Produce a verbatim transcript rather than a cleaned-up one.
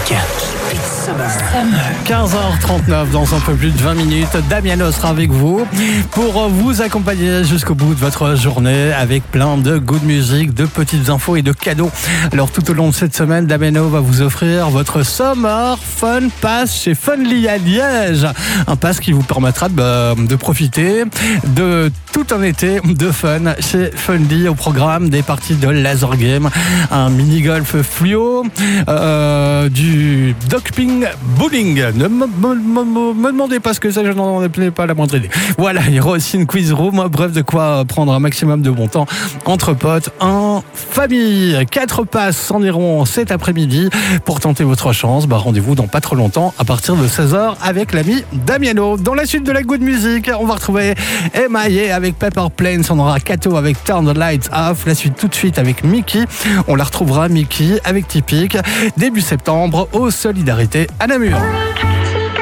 musique. quinze heures trente-neuf, dans un peu plus de vingt minutes, Damiano sera avec vous pour vous accompagner jusqu'au bout de votre journée avec plein de good music, de petites infos et de cadeaux. Alors tout au long de cette semaine, Damiano va vous offrir votre Summer Fun Pass chez Funly à Liège. Un pass qui vous permettra de, bah, de profiter de tout un été de fun chez Funly, au programme des parties de laser game, un mini-golf fluo, euh, du doping bowling. Ne me, me, me, me demandez pas ce que c'est, je n'en ai pas la moindre idée. Voilà, il y aura aussi une quiz room, bref, de quoi prendre un maximum de bon temps entre potes, en famille. Quatre passes s'en iront cet après-midi. Pour tenter votre chance, bah, rendez-vous dans pas trop longtemps, à partir de seize heures, avec l'ami Damiano. Dans la suite de la good music, on va retrouver M I A avec Pepper Planes, on aura Kato avec Turn the Lights Off, la suite tout de suite avec Mickey. On la retrouvera, Mickey, avec Typique, début septembre, au Solidarité à Namur.